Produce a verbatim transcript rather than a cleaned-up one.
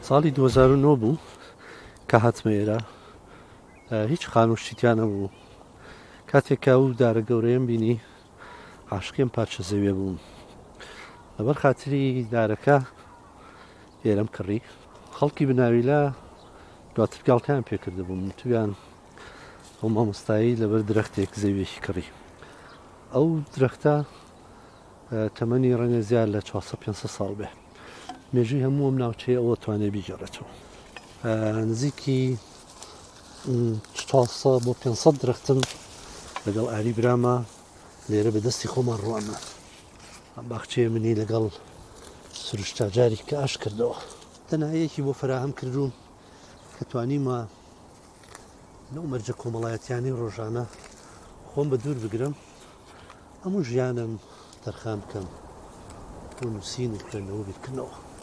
ساڵی دوو هەزار و نۆ بوو کە هاتمە ئێرە، هیچ خانوشتیان نەبوو. کاتێکا و دارە گەورەیەم بینی عاشقیم پارچە زەویە بووم. لەبەر خاتری دارەکە ئێرەم کڕی. خەڵکی بناویلا دواتر گاڵتەیان پێکرده بووم، تویان ئەو مامۆستایی لەبەر درەختێک زەویێکی کڕی. ئەو درەختە تەمەنی ڕەنگە زیاد لە چوارسەد پێنجسەد ساڵ بێ. مێژووی هەموو ئەم ناوچەیە ئەوە توانێ بیگەڕێتەوە. نزیکی چوارسەد بۆ پێنجسەد درەختم لەگەڵ ئاری برامە لێرە بەدەستی خۆمان ڕوانە. باخچەیە منی لەگەڵ سروشتاجاری کە ئاش کردەوە. تەنایەکی بۆ فراهم کردوم کە توانیمە لەو مەرجە کۆمەڵایەتیانی ڕۆژانە خۆم بە دوور بگرم، هەموو ژیانم تەرخان بکەم بۆ نووسین و خوێندنەوە بیرکردنەوە.